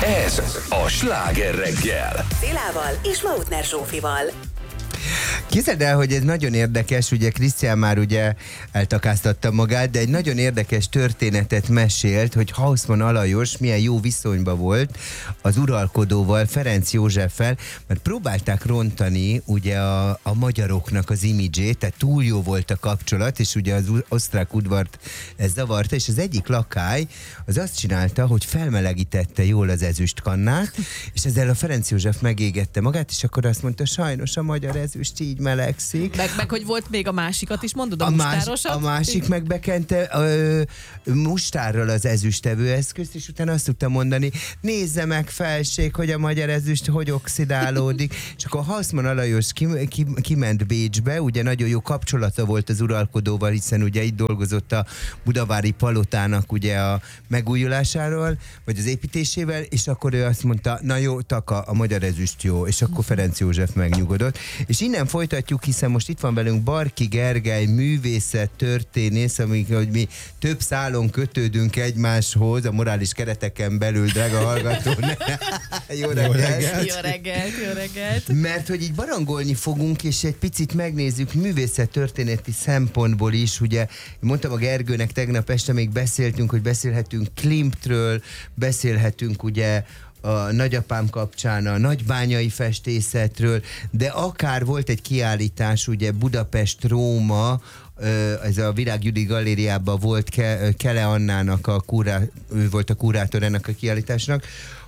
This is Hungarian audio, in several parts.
Ez a Sláger reggel. Szilával és Mautner Zsófival. Képzeld el, hogy ez nagyon érdekes, ugye Krisztián már ugye eltakáztatta magát, de egy nagyon érdekes történetet mesélt, hogy Hausmann Alajos milyen jó viszonyban volt az uralkodóval, Ferenc Józseffel, mert próbálták rontani ugye a magyaroknak az imidzsét, tehát túl jó volt a kapcsolat, és ugye az osztrák udvart ez zavarta, és az egyik lakály az azt csinálta, hogy felmelegítette jól az ezüstkannát, és ezzel a Ferenc József megégette magát, és akkor azt mondta, sajnos a magyar ezüst így melegszik. Meg hogy volt még a másikat is, mondod, a mustárosat? A másik meg bekente mustárral az ezüstevő eszközt, és utána azt tudta mondani, nézze meg felség, hogy a magyar ezüst hogy oxidálódik. És akkor Hausmann Alajos kiment Bécsbe, ugye nagyon jó kapcsolata volt az uralkodóval, hiszen ugye itt dolgozott a budavári palotának ugye a megújulásáról, vagy az építésével, és akkor ő azt mondta, na jó, taka, a magyar ezüst jó, és akkor Ferenc József megnyugodott. És innen folytatjuk, hiszen most itt van velünk Barki Gergely, művészet történész, hogy mi több szálon kötődünk egymáshoz, a morális kereteken belül, drága hallgató. Jó reggelt! Jó reggelt, jó reggelt! Mert hogy így barangolni fogunk, és egy picit megnézzük művészet történeti szempontból is, ugye mondtam a Gergőnek tegnap este, még beszéltünk, hogy beszélhetünk Klimtről, beszélhetünk ugye a nagyapám kapcsán a nagybányai festészetről, de akár volt egy kiállítás, ugye Budapest-Róma, ez a Virág Judi galériában volt Kele Annának ő volt a kurátor ennek a kiállításnak,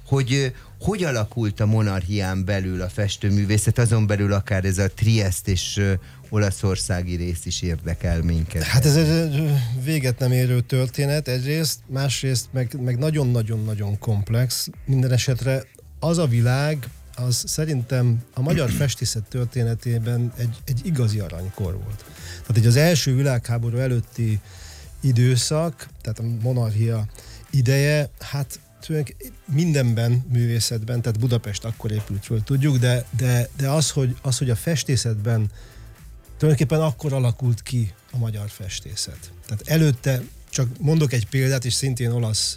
hogy alakult a monarchián belül a festőművészet, azon belül akár ez a Triest és olaszországi rész is érdekel minket. Hát ez egy véget nem érő történet egyrészt, másrészt meg nagyon-nagyon-nagyon komplex. Minden esetre az a világ, az szerintem a magyar festészet történetében egy igazi aranykor volt. Tehát egy az első világháború előtti időszak, tehát a monarchia ideje, hát mindenben, művészetben, tehát Budapest akkor épült föl, tudjuk, de az, hogy a festészetben tulajdonképpen akkor alakult ki a magyar festészet. Tehát előtte, csak mondok egy példát, és szintén olasz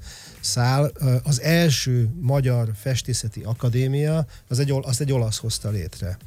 szál, az első magyar festészeti akadémia, azt egy olasz hozta létre.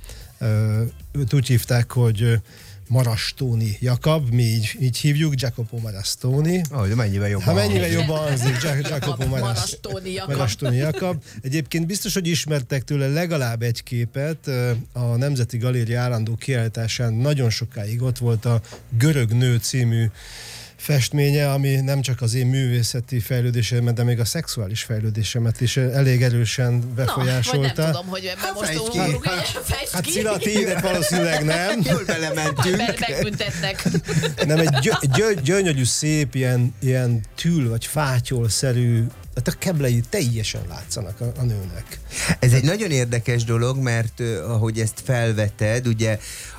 Őt úgy hívták, hogy Marastoni Jakab, mi így hívjuk, Jacopo Marastoni. De mennyivel jobban. Mennyivel jobban hangzik, Jacopo Marastoni Jakab. Egyébként biztos, hogy ismertek tőle legalább egy képet. A Nemzeti Galéria állandó kiállításán nagyon sokáig ott volt a Görög nő című festménye, ami nem csak az én művészeti fejlődésemet, de még a szexuális fejlődésemet is elég erősen befolyásolta. Vagy nem tudom, hogy ebben most ugrunk, Hát Cilla, tiédet valószínűleg nem. Jól belementünk. Megbüntetnek. Nem, egy gyönyörű, szép, ilyen tül vagy fátyolszerű, hát a keblei teljesen látszanak a nőnek. Ez egy nagyon érdekes dolog, mert ahogy ezt felveted, ugye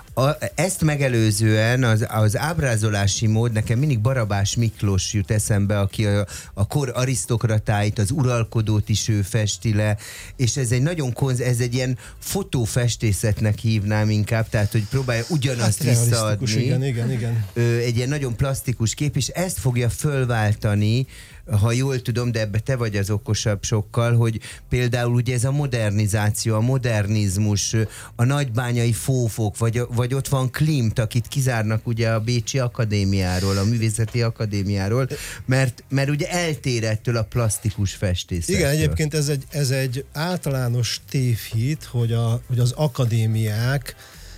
ezt megelőzően az ábrázolási mód, nekem mindig Barabás Miklós jut eszembe, aki a kor arisztokratáit, az uralkodót is ő festi le, és ez egy nagyon ez egy ilyen fotófestészetnek hívnám inkább, tehát hogy próbálja ugyanazt visszaadni. Igen. Egy ilyen nagyon plastikus kép, és ezt fogja fölváltani, ha jól tudom, de ebbe te vagy az okosabb sokkal, hogy például ugye ez a modernizáció, a modernizmus, a nagybányai fófok, vagy ott van Klimt, akit kizárnak ugye a Bécsi Akadémiáról, a Művészeti Akadémiáról, mert ugye eltér ettől a plastikus festészettől. Igen, egyébként ez egy általános tévhit, hogy az akadémiák,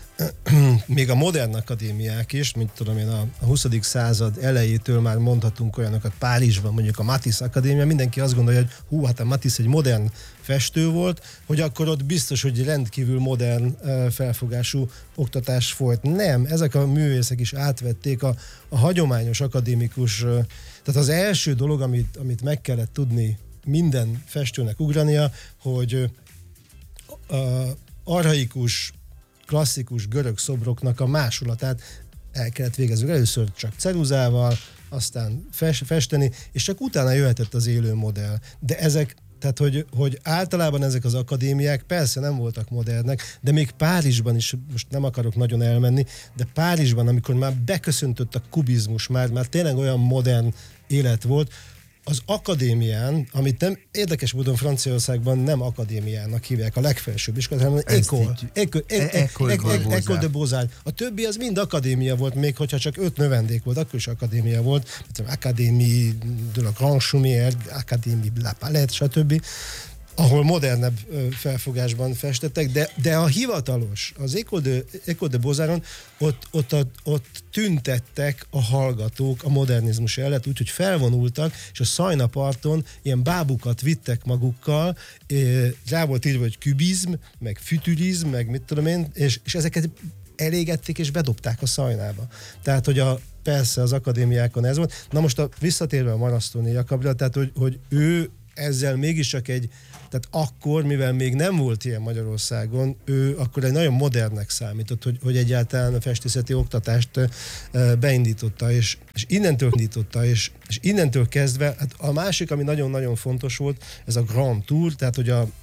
még a modern akadémiák is, mint tudom én, a 20. század elejétől már mondhatunk olyanokat, Párizsban mondjuk a Matisse Akadémia, mindenki azt gondolja, hogy hát a Matisse egy modern festő volt, hogy akkor ott biztos, hogy rendkívül modern felfogású oktatás folyt. Nem, ezek a művészek is átvették a hagyományos akadémikus, tehát az első dolog, amit meg kellett tudni minden festőnek ugrania, hogy archaikus, klasszikus görög szobroknak a másolatát el kellett végezni. Először csak ceruzával, aztán festeni, és csak utána jöhetett az élő modell. De ezek, tehát hogy általában ezek az akadémiák persze nem voltak modernek, de még Párizsban is, most nem akarok nagyon elmenni, de Párizsban, amikor már beköszöntött a kubizmus, már tényleg olyan modern élet volt, az akadémián, amit nem érdekes módon Franciaországban nem akadémiának hívják, a legfelsőbb iskolát, hanem École de Beaux-Arts. A többi az mind akadémia volt, még hogyha csak 5 növendék volt, akkor is akadémia volt. Académie de la Grande Chaumière, Académie de la Palette, stb., ahol modernebb felfogásban festettek, de a hivatalos, az École de Beaux-Arts-on ott tüntettek a hallgatók a modernizmus előtt, úgyhogy felvonultak, és a Szajna-parton ilyen bábukat vittek magukkal, rá volt írva, hogy kübizm, meg fütürizm, meg mit tudom én, és ezeket elégették és bedobták a Szajnába. Tehát, hogy persze az akadémiákon ez volt. Na most visszatérve a Marasztóni Jakabra, tehát, hogy ő ezzel mégiscsak tehát akkor, mivel még nem volt ilyen Magyarországon, ő akkor egy nagyon modernnek számított, hogy egyáltalán a festészeti oktatást beindította, és innentől kezdve, hát a másik, ami nagyon-nagyon fontos volt, ez a Grand Tour, tehát hogy